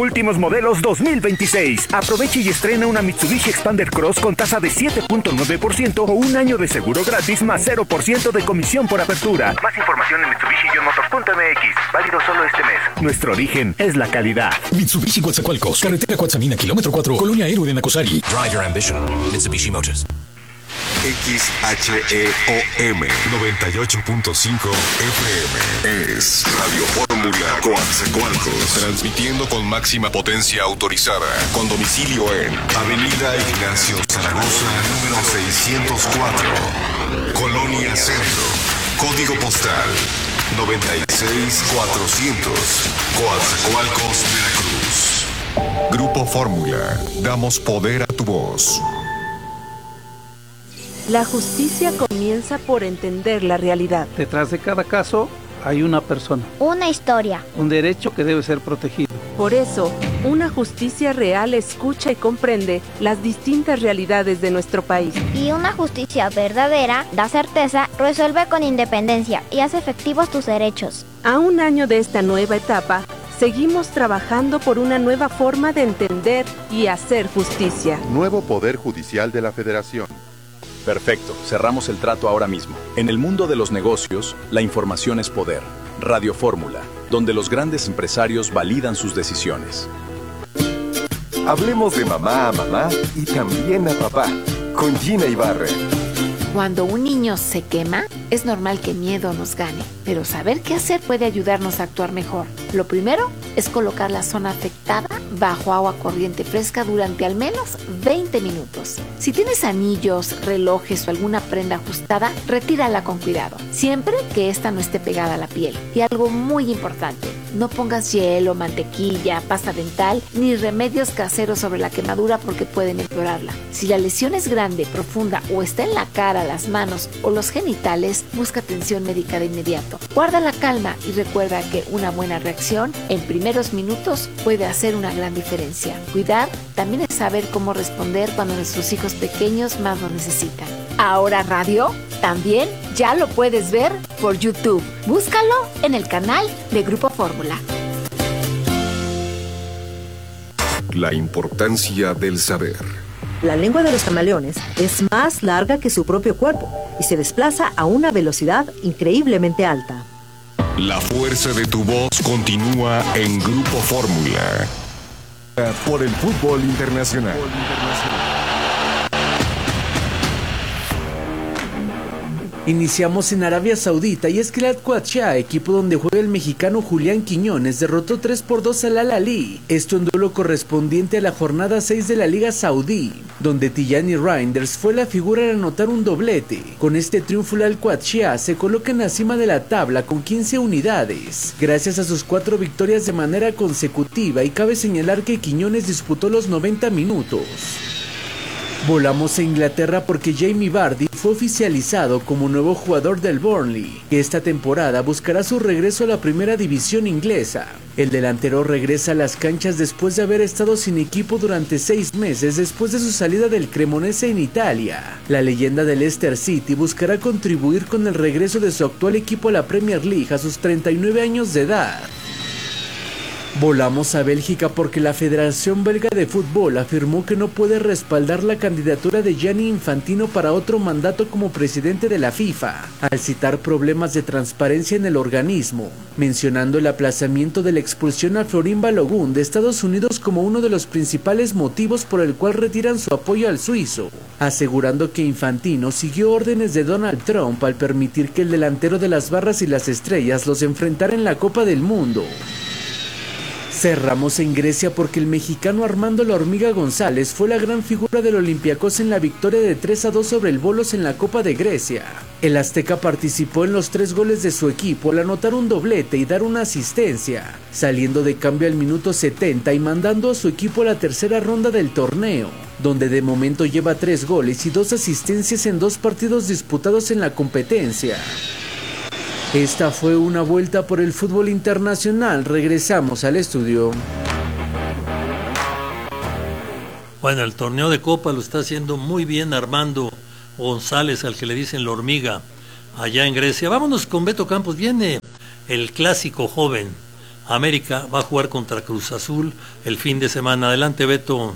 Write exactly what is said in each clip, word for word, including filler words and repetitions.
Últimos modelos dos mil veintiséis. Aproveche y estrena una Mitsubishi Expander Cross con tasa de siete punto nueve por ciento o un año de seguro gratis más cero por ciento de comisión por apertura. Más información en mitsubishi motors punto m x. Válido solo este mes. Nuestro origen es la calidad. Mitsubishi Coatzacoalcos, carretera Coatzamina, kilómetro cuatro, Colonia Héroe de Nacosari. Drive your ambition. Mitsubishi Motors. X H E O M noventa y ocho punto cinco F M es Radio Fórmula Coatzacoalcos, transmitiendo con máxima potencia autorizada, con domicilio en Avenida Ignacio Zaragoza, número seiscientos cuatro, Colonia Centro, código postal noventa y seis mil cuatrocientos, Coatzacoalcos, Veracruz. Grupo Fórmula, damos poder a tu voz. La justicia comienza por entender la realidad. Detrás de cada caso hay una persona. Una historia. Un derecho que debe ser protegido. Por eso, una justicia real escucha y comprende las distintas realidades de nuestro país. Y una justicia verdadera da certeza, resuelve con independencia y hace efectivos tus derechos. A un año de esta nueva etapa, seguimos trabajando por una nueva forma de entender y hacer justicia. Nuevo Poder Judicial de la Federación. Perfecto, cerramos el trato ahora mismo. En el mundo de los negocios, la información es poder. Radio Fórmula, donde los grandes empresarios validan sus decisiones. Hablemos de mamá a mamá y también a papá, con Gina Ibarra. Cuando un niño se quema, es normal que miedo nos gane, pero saber qué hacer puede ayudarnos a actuar mejor. Lo primero es colocar la zona afectada bajo agua corriente fresca durante al menos veinte minutos. Si tienes anillos, relojes o alguna prenda ajustada, retírala con cuidado, siempre que ésta no esté pegada a la piel. Y algo muy importante, no pongas hielo, mantequilla, pasta dental ni remedios caseros sobre la quemadura porque pueden empeorarla. Si la lesión es grande, profunda o está en la cara, las manos o los genitales, busca atención médica de inmediato. Guarda la calma y recuerda que una buena reacción en primeros minutos puede hacer una gran diferencia. Cuidar también es saber cómo responder cuando nuestros hijos pequeños más lo necesitan. Ahora radio también ya lo puedes ver por YouTube. Búscalo en el canal de Grupo Fórmula. La importancia del saber. La lengua de los camaleones es más larga que su propio cuerpo y se desplaza a una velocidad increíblemente alta. La fuerza de tu voz continúa en Grupo Fórmula. Por el fútbol internacional. Iniciamos en Arabia Saudita y es que el Al-Qadsia, equipo donde juega el mexicano Julián Quiñones, derrotó tres por dos al Al-Ahly, esto en duelo correspondiente a la jornada seis de la Liga Saudí, donde Tijani Reinders fue la figura al anotar un doblete. Con este triunfo el Al-Qadsia se coloca en la cima de la tabla con quince unidades, gracias a sus cuatro victorias de manera consecutiva, y cabe señalar que Quiñones disputó los noventa minutos. Volamos a Inglaterra porque Jamie Vardy fue oficializado como nuevo jugador del Burnley, que esta temporada buscará su regreso a la primera división inglesa. El delantero regresa a las canchas después de haber estado sin equipo durante seis meses después de su salida del Cremonese en Italia. La leyenda del Leicester City buscará contribuir con el regreso de su actual equipo a la Premier League a sus treinta y nueve años de edad. Volamos a Bélgica porque la Federación Belga de Fútbol afirmó que no puede respaldar la candidatura de Gianni Infantino para otro mandato como presidente de la FIFA, al citar problemas de transparencia en el organismo, mencionando el aplazamiento de la expulsión a Florin Balogun de Estados Unidos como uno de los principales motivos por el cual retiran su apoyo al suizo, asegurando que Infantino siguió órdenes de Donald Trump al permitir que el delantero de las Barras y las Estrellas los enfrentara en la Copa del Mundo. Cerramos en Grecia porque el mexicano Armando La Hormiga González fue la gran figura del Olympiacos en la victoria de tres a dos sobre el Volos en la Copa de Grecia. El azteca participó en los tres goles de su equipo al anotar un doblete y dar una asistencia, saliendo de cambio al minuto setenta y mandando a su equipo a la tercera ronda del torneo, donde de momento lleva tres goles y dos asistencias en dos partidos disputados en la competencia. Esta fue una vuelta por el fútbol internacional. Regresamos al estudio. Bueno, el torneo de Copa lo está haciendo muy bien Armando González, al que le dicen La Hormiga, allá en Grecia. Vámonos con Beto Campos. Viene el clásico joven América va a jugar contra Cruz Azul el fin de semana. Adelante, Beto.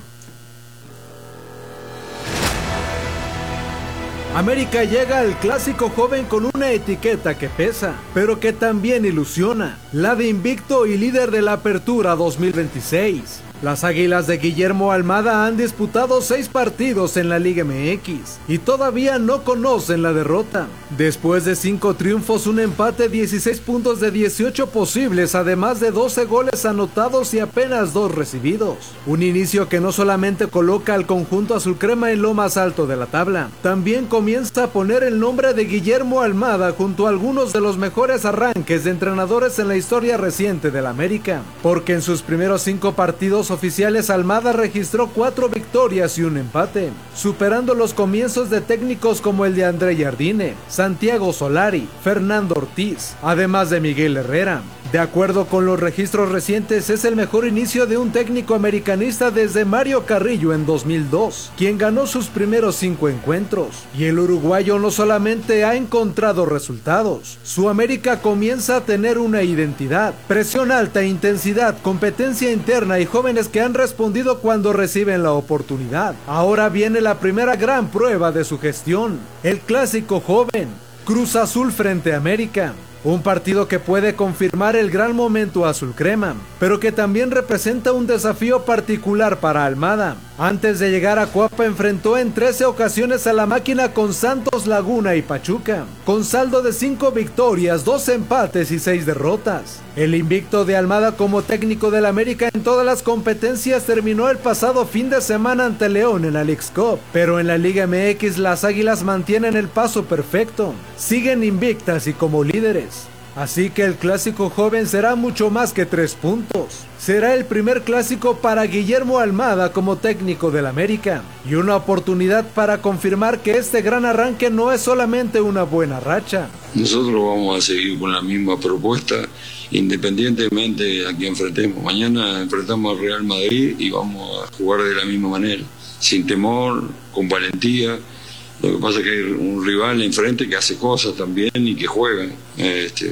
América llega al clásico joven con una etiqueta que pesa, pero que también ilusiona, la de invicto y líder de la Apertura dos mil veintiséis. Las Águilas de Guillermo Almada han disputado seis partidos en la Liga M X y todavía no conocen la derrota. Después de cinco triunfos, un empate, dieciséis puntos de dieciocho posibles, además de doce goles anotados y apenas dos recibidos. Un inicio que no solamente coloca al conjunto azul crema en lo más alto de la tabla, también comienza a poner el nombre de Guillermo Almada junto a algunos de los mejores arranques de entrenadores en la historia reciente del América, porque en sus primeros cinco partidos oficiales Almada registró cuatro victorias y un empate, superando los comienzos de técnicos como el de André Jardine, Santiago Solari, Fernando Ortiz, además de Miguel Herrera. De acuerdo con los registros recientes, es el mejor inicio de un técnico americanista desde Mario Carrillo en dos mil dos, quien ganó sus primeros cinco encuentros. Y el uruguayo no solamente ha encontrado resultados, su América comienza a tener una identidad, presión alta, intensidad, competencia interna y jóvenes que han respondido cuando reciben la oportunidad. Ahora viene la primera gran prueba de su gestión, el clásico joven, Cruz Azul frente a América. Un partido que puede confirmar el gran momento azul crema, pero que también representa un desafío particular para Almada. Antes de llegar a Cuapa enfrentó en trece ocasiones a la máquina con Santos Laguna y Pachuca, con saldo de cinco victorias, dos empates y seis derrotas. El invicto de Almada como técnico del América en todas las competencias terminó el pasado fin de semana ante León en la Leagues Cup, pero en la Liga M X las Águilas mantienen el paso perfecto, siguen invictas y como líderes. Así que el clásico joven será mucho más que tres puntos. Será el primer clásico para Guillermo Almada como técnico del América y una oportunidad para confirmar que este gran arranque no es solamente una buena racha. Nosotros vamos a seguir con la misma propuesta independientemente a quien enfrentemos. Mañana enfrentamos al Real Madrid y vamos a jugar de la misma manera, sin temor, con valentía. Lo que pasa es que hay un rival enfrente que hace cosas también y que juega. Este,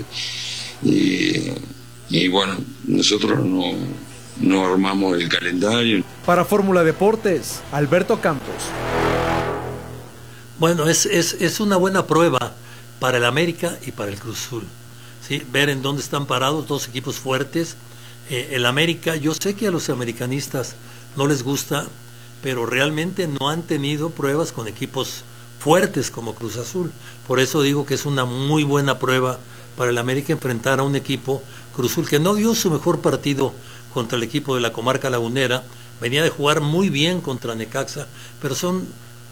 y, y bueno, nosotros no, no armamos el calendario. Para Fórmula Deportes, Alberto Campos. Bueno, es, es, es una buena prueba para el América y para el Cruz Azul. ¿Sí? Ver en dónde están parados dos equipos fuertes. Eh, el América, yo sé que a los americanistas no les gusta, pero realmente no han tenido pruebas con equipos fuertes como Cruz Azul. Por eso digo que es una muy buena prueba para el América enfrentar a un equipo Cruz Azul que no dio su mejor partido contra el equipo de la comarca lagunera, venía de jugar muy bien contra Necaxa, pero son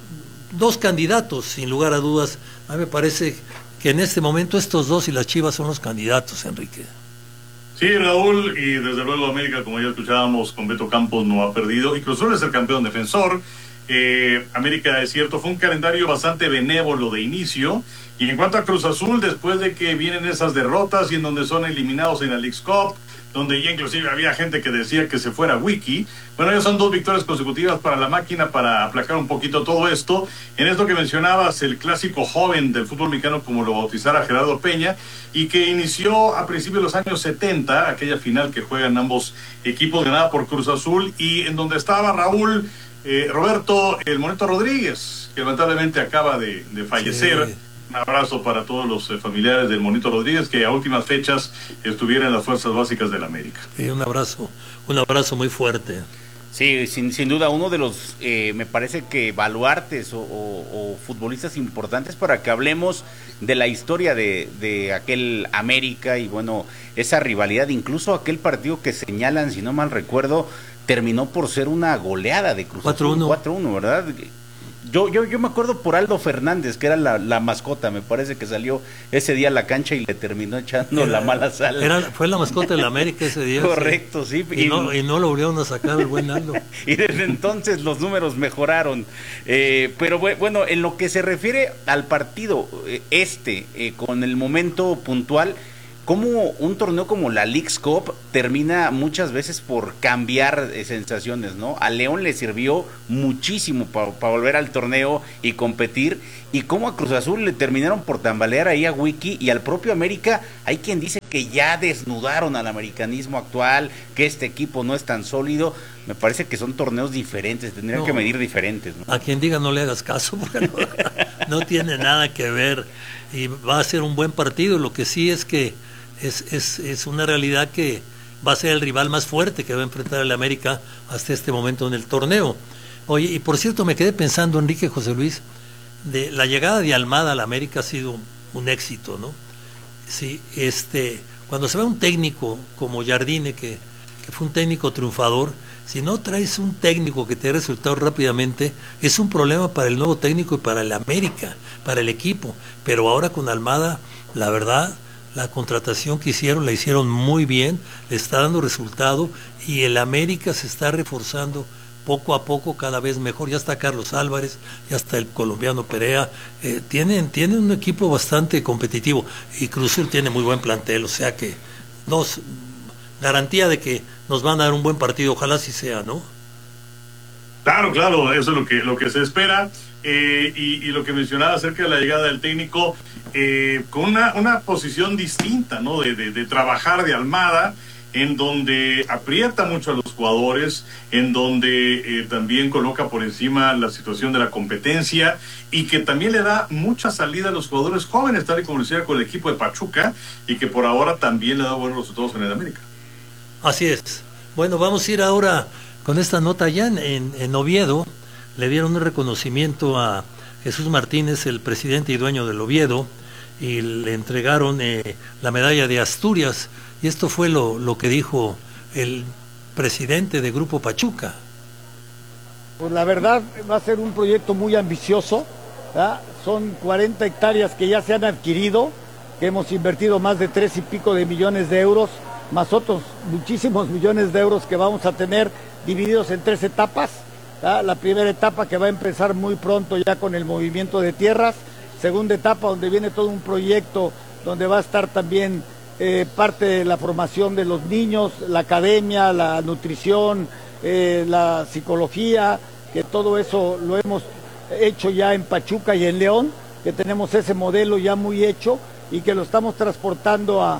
dos candidatos sin lugar a dudas. A mí me parece que en este momento estos dos y las Chivas son los candidatos, Enrique. Sí, Raúl, y desde luego América, como ya escuchábamos con Beto Campos, no ha perdido, y Cruz Azul es el campeón defensor. Eh, América, es cierto, fue un calendario bastante benévolo de inicio, y en cuanto a Cruz Azul, después de que vienen esas derrotas y en donde son eliminados en la Leagues Cup, donde ya inclusive había gente que decía que se fuera Wiki, bueno, ya son dos victorias consecutivas para la máquina para aplacar un poquito todo esto. En esto que mencionabas, el clásico joven del fútbol mexicano, como lo bautizara Gerardo Peña, y que inició a principios de los años setenta, aquella final que juegan ambos equipos, ganada por Cruz Azul, y en donde estaba Raúl, eh, Roberto, el Monito Rodríguez, que lamentablemente acaba de, de fallecer. Sí. Un abrazo para todos los eh, familiares del Monito Rodríguez, que a últimas fechas estuvieron en las fuerzas básicas del América. Sí, un abrazo, un abrazo muy fuerte. Sí, sin, sin duda uno de los, eh, me parece que baluartes o, o, o futbolistas importantes para que hablemos de la historia de, de aquel América y bueno, esa rivalidad, incluso aquel partido que señalan, si no mal recuerdo, terminó por ser una goleada de Cruz Azul. cuatro uno. cuatro uno, ¿verdad? Yo, yo, yo me acuerdo por Aldo Fernández, que era la, la mascota, me parece que salió ese día a la cancha y le terminó echando era, la mala sal. Era, fue la mascota de la América ese día. Correcto, sí. sí. Y, y, no, y no lo volvieron a sacar el buen Aldo. Y desde entonces los números mejoraron. Eh, pero bueno, en lo que se refiere al partido este, eh, con el momento puntual, cómo un torneo como la Leagues Cup termina muchas veces por cambiar eh, sensaciones, ¿no? A León le sirvió muchísimo para pa volver al torneo y competir, y cómo a Cruz Azul le terminaron por tambalear ahí a Wiki, y al propio América hay quien dice que ya desnudaron al americanismo actual, que este equipo no es tan sólido. Me parece que son torneos diferentes, tendrían no, que medir diferentes, ¿no? A quien diga no le hagas caso, porque no, no tiene nada que ver, y va a ser un buen partido. Lo que sí es que es, es, es una realidad que va a ser el rival más fuerte que va a enfrentar el América hasta este momento en el torneo. Oye, y por cierto, me quedé pensando, Enrique, José Luis, de la llegada de Almada al América ha sido un éxito, ¿no? Sí, este, cuando se ve un técnico como Jardine, que, que fue un técnico triunfador, si no traes un técnico que te dé resultados rápidamente, es un problema para el nuevo técnico y para el América, para el equipo. Pero ahora con Almada, la verdad, la contratación que hicieron, la hicieron muy bien, le está dando resultado, y el América se está reforzando poco a poco, cada vez mejor. Ya está Carlos Álvarez, ya está el colombiano Perea, eh, tienen, tienen un equipo bastante competitivo, y Cruz Azul tiene muy buen plantel, o sea que nos garantía de que nos van a dar un buen partido, ojalá así sea, ¿no? Claro, claro, eso es lo que, lo que se espera, eh, y, y lo que mencionaba acerca de la llegada del técnico, eh, con una, una posición distinta, ¿no? De, de, de trabajar de Almada, en donde aprieta mucho a los jugadores, en donde eh, también coloca por encima la situación de la competencia, y que también le da mucha salida a los jugadores jóvenes, tal y como lo hiciera con el equipo de Pachuca, y que por ahora también le da buenos resultados en el América. Así es. Bueno, vamos a ir ahora con esta nota. Ya en, en, en Oviedo le dieron un reconocimiento a Jesús Martínez, el presidente y dueño del Oviedo, y le entregaron eh, la medalla de Asturias. Y esto fue lo, lo que dijo el presidente de Grupo Pachuca. Pues la verdad va a ser un proyecto muy ambicioso, ¿verdad? Son cuarenta hectáreas que ya se han adquirido, que hemos invertido más de tres y pico de millones de euros, más otros muchísimos millones de euros que vamos a tener divididos en tres etapas, ¿verdad? La primera etapa, que va a empezar muy pronto ya con el movimiento de tierras. Segunda etapa, donde viene todo un proyecto donde va a estar también Eh, parte de la formación de los niños, la academia, la nutrición, eh, la psicología, que todo eso lo hemos hecho ya en Pachuca y en León, que tenemos ese modelo ya muy hecho y que lo estamos transportando a,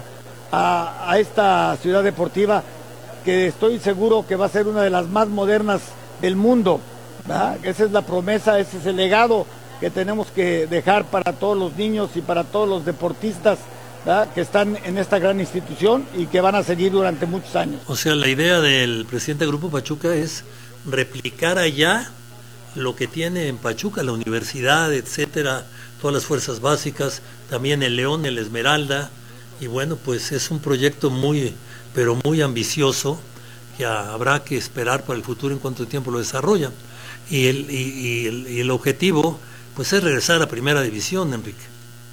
a, a esta ciudad deportiva, que estoy seguro que va a ser una de las más modernas del mundo, ¿verdad? Esa es la promesa, ese es el legado que tenemos que dejar para todos los niños y para todos los deportistas, ¿verdad?, que están en esta gran institución y que van a seguir durante muchos años. O sea, la idea del presidente del Grupo Pachuca es replicar allá lo que tiene en Pachuca, la universidad, etcétera, todas las fuerzas básicas, también el León, el Esmeralda, y bueno, pues es un proyecto muy, pero muy ambicioso, que habrá que esperar para el futuro en cuánto tiempo lo desarrolla. Y el, y, y el, y el objetivo, pues, es regresar a Primera División, Enrique.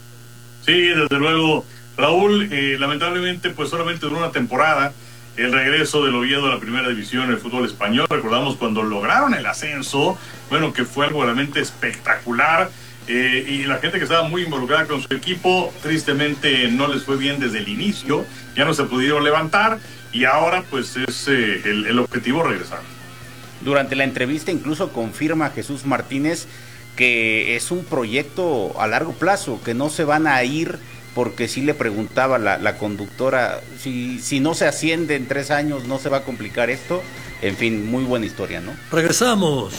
Sí, desde luego, Raúl, eh, lamentablemente pues solamente duró una temporada el regreso del Oviedo a la Primera División en el fútbol español. Recordamos cuando lograron el ascenso, bueno, que fue algo realmente espectacular, eh, y la gente que estaba muy involucrada con su equipo, tristemente no les fue bien desde el inicio, ya no se pudieron levantar, y ahora pues es eh, el, el objetivo regresar. Durante la entrevista incluso confirma Jesús Martínez que es un proyecto a largo plazo, que no se van a ir, porque sí le preguntaba la, la conductora, si, si no se asciende en tres años, ¿no se va a complicar esto? En fin, muy buena historia, ¿no? Regresamos.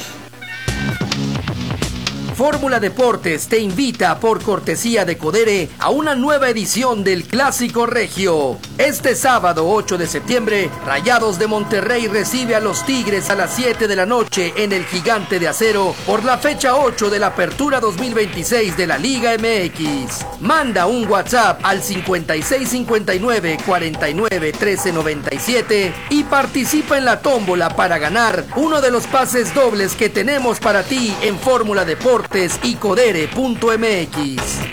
Fórmula Deportes te invita por cortesía de Codere a una nueva edición del Clásico Regio. Este sábado ocho de septiembre, Rayados de Monterrey recibe a los Tigres a las siete de la noche en el Gigante de Acero por la fecha ocho de la Apertura dos mil veintiséis de la Liga M X. Manda un WhatsApp al cincuenta y seis cincuenta y nueve cuarenta y nueve trece noventa y siete y participa en la tómbola para ganar uno de los pases dobles que tenemos para ti en Fórmula Deportes y Codere punto M X.